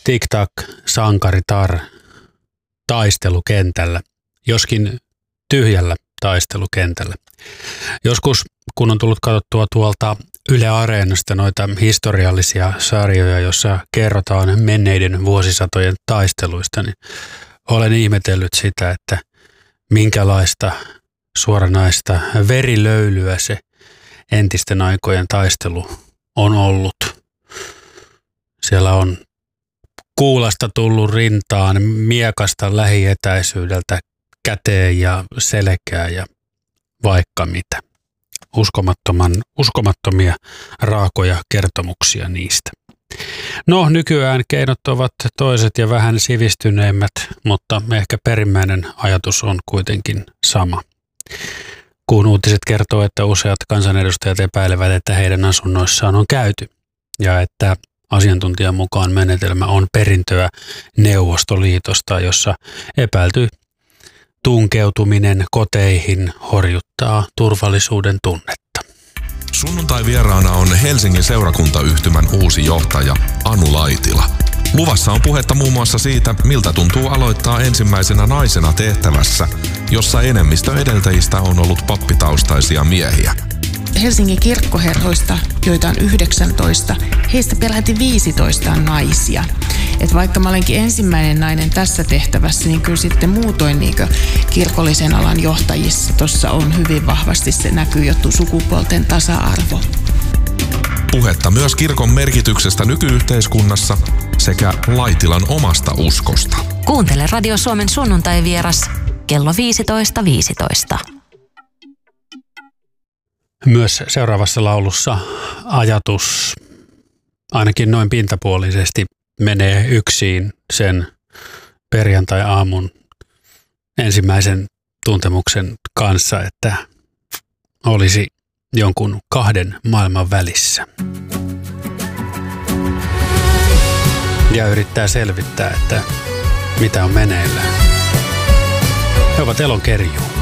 Tic-tac, sankaritar taistelukentällä, joskin tyhjällä taistelukentällä. Joskus, kun on tullut katsottua tuolta Yle Areenasta noita historiallisia sarjoja, jossa kerrotaan menneiden vuosisatojen taisteluista, niin olen ihmetellyt sitä, että minkälaista suoranaista verilöylyä se entisten aikojen taistelu on ollut. Siellä on kuulasta tullut rintaan, miekasta lähietäisyydeltä käteen ja selkää ja vaikka mitä. Uskomattomia raakoja kertomuksia niistä. No, nykyään keinot ovat toiset ja vähän sivistyneimmät, mutta ehkä perimmäinen ajatus on kuitenkin sama. Kun uutiset kertoo, että useat kansanedustajat epäilevät, että heidän asunnoissaan on käyty ja että asiantuntijan mukaan menetelmä on perintöä Neuvostoliitosta, jossa epäilty tunkeutuminen koteihin horjuttaa turvallisuuden tunnetta. Sunnuntai vieraana on Helsingin seurakuntayhtymän uusi johtaja Anu Laitila. Luvassa on puhetta muun muassa siitä, miltä tuntuu aloittaa ensimmäisenä naisena tehtävässä, jossa enemmistö edeltäjistä on ollut pappitaustaisia miehiä. Helsingin kirkkoherroista, joita on 19, heistä peräti 15 on naisia. Et vaikka mä olenkin ensimmäinen nainen tässä tehtävässä, niin kyllä sitten muutoin kirkollisen alan johtajissa tuossa on hyvin vahvasti se näkyy jo sukupuolten tasa-arvo. Puhetta myös kirkon merkityksestä nykyyhteiskunnassa sekä Laitilan omasta uskosta. Kuuntele Radio Suomen sunnuntai-vieras kello 15.15. Myös seuraavassa laulussa ajatus ainakin noin pintapuolisesti menee yksin sen perjantai-aamun ensimmäisen tuntemuksen kanssa, että olisi jonkun kahden maailman välissä. Ja yrittää selvittää, että mitä on meneillään. He ovat Elon Kerjuu.